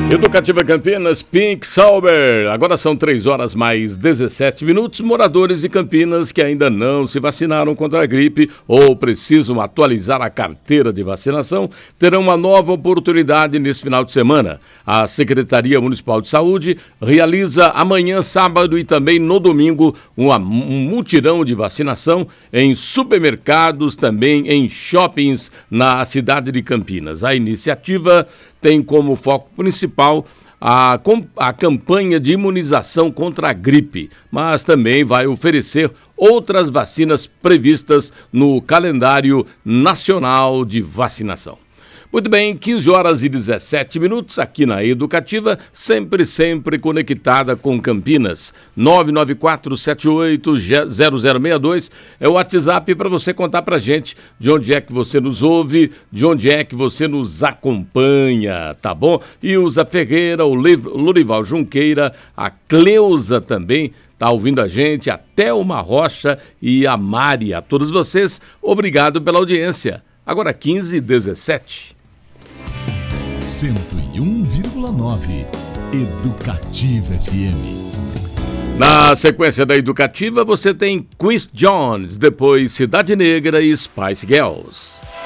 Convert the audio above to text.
Educativa Campinas, Pink Sauber. Agora são 3 horas mais 17 minutos. Moradores de Campinas que ainda não se vacinaram contra a gripe ou precisam atualizar a carteira de vacinação terão uma nova oportunidade nesse final de semana. A Secretaria Municipal de Saúde realiza amanhã, sábado e também no domingo um mutirão de vacinação em supermercados, também em shoppings na cidade de Campinas. A iniciativa tem como foco principal a campanha de imunização contra a gripe, mas também vai oferecer outras vacinas previstas no calendário nacional de vacinação. Muito bem, 15 horas e 17 minutos aqui na Educativa, sempre conectada com Campinas. 994780062 é o WhatsApp para você contar pra gente de onde é que você nos ouve, de onde é que você nos acompanha, tá bom? E o Zé Ferreira, o Lorival Junqueira, a Cleusa também tá ouvindo a gente, a Thelma Rocha e a Mari. A todos vocês, obrigado pela audiência. Agora 15h17. 101,9 Educativa FM. Na sequência da Educativa, você tem Quincy Jones, depois Cidade Negra e Spice Girls.